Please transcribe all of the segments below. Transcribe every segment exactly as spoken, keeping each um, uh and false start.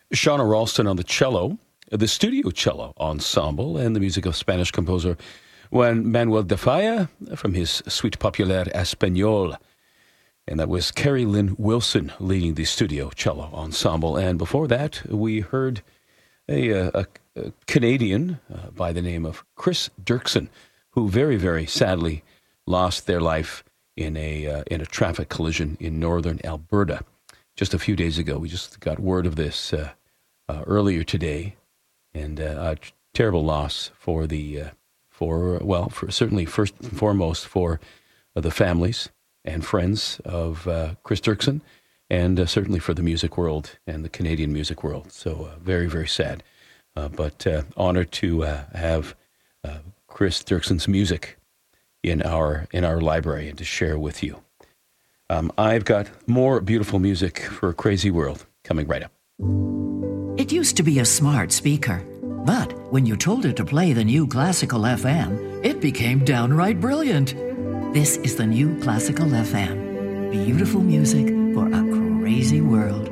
Shauna Ralston on the cello, the Studio Cello Ensemble, and the music of Spanish composer Juan Manuel de Falla from his Suite Populaire Espagnole. And that was Carrie Lynn Wilson leading the Studio Cello Ensemble. And before that, we heard a, a, a Canadian uh, by the name of Chris Dirksen, who very, very sadly lost their life in a uh, in a traffic collision in northern Alberta just a few days ago. We just got word of this uh, uh, earlier today, and uh, a terrible loss for the uh, for well, for certainly first and foremost for uh, the families and friends of uh, Chris Dirksen, and uh, certainly for the music world and the Canadian music world. So uh, very, very sad, uh, but uh, honored to uh, have uh, Chris Dirksen's music in our in our library and to share with you. Um, I've got more beautiful music for a crazy world coming right up. It used to be a smart speaker, but when you told it to play the new Classical F M, it became downright brilliant. This is the new Classical F M. Beautiful music for a crazy world.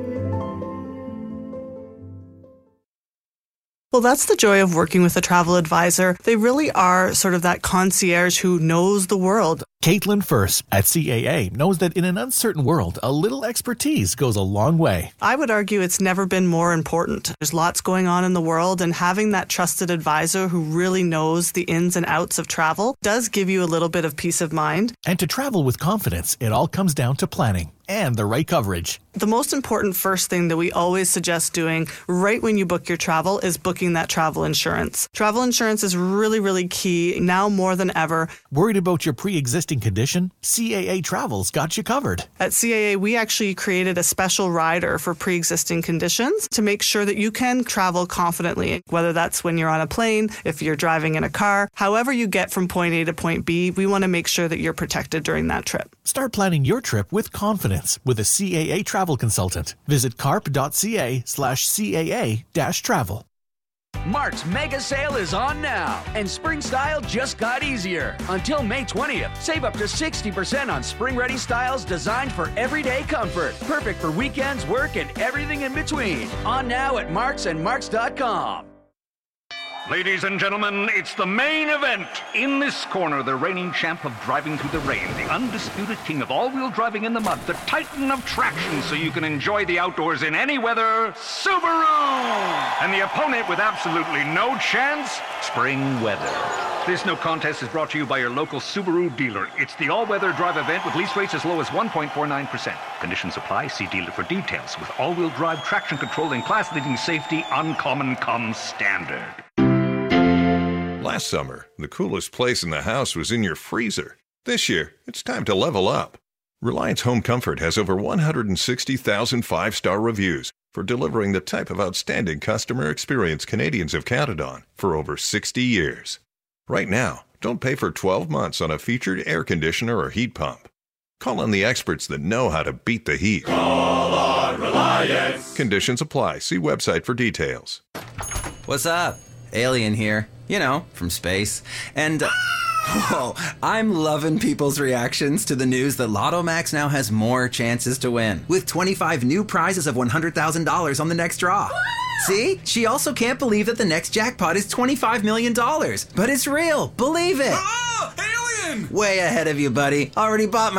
Well, that's the joy of working with a travel advisor. They really are sort of that concierge who knows the world. Caitlin First at C A A knows that in an uncertain world, a little expertise goes a long way. I would argue it's never been more important. There's lots going on in the world, and having that trusted advisor who really knows the ins and outs of travel does give you a little bit of peace of mind. And to travel with confidence, it all comes down to planning and the right coverage. The most important first thing that we always suggest doing right when you book your travel is booking that travel insurance. Travel insurance is really, really key now more than ever. Worried about your pre-existing condition? C A A Travel's got you covered. At C A A, we actually created a special rider for pre-existing conditions to make sure that you can travel confidently, whether that's when you're on a plane, if you're driving in a car, however you get from point A to point B, we want to make sure that you're protected during that trip. Start planning your trip with confidence with a C A A travel consultant. Visit carp.ca slash CAA dash travel. Mark's mega sale is on now, and spring style just got easier. Until May twentieth, save up to sixty percent on spring-ready styles designed for everyday comfort. Perfect for weekends, work, and everything in between. On now at Marks and Marks dot com. Ladies and gentlemen, it's the main event. In this corner, the reigning champ of driving through the rain, the undisputed king of all-wheel driving in the mud, the titan of traction so you can enjoy the outdoors in any weather, Subaru! And the opponent with absolutely no chance, spring weather. This no contest is brought to you by your local Subaru dealer. It's the all-weather drive event with lease rates as low as one point four nine percent. Conditions apply. See dealer for details. With all-wheel drive traction control and class-leading safety, uncommon comes standard. Last summer, the coolest place in the house was in your freezer. This year, it's time to level up. Reliance Home Comfort has over one hundred sixty thousand five-star reviews for delivering the type of outstanding customer experience Canadians have counted on for over sixty years. Right now, don't pay for twelve months on a featured air conditioner or heat pump. Call on the experts that know how to beat the heat. Call on Reliance. Conditions apply. See website for details. What's up? Alien here. You know, from space. And, uh, whoa, I'm loving people's reactions to the news that Lotto Max now has more chances to win. With twenty-five new prizes of one hundred thousand dollars on the next draw. See? She also can't believe that the next jackpot is twenty-five million dollars. But it's real. Believe it. Ah, alien! Way ahead of you, buddy. Already bought my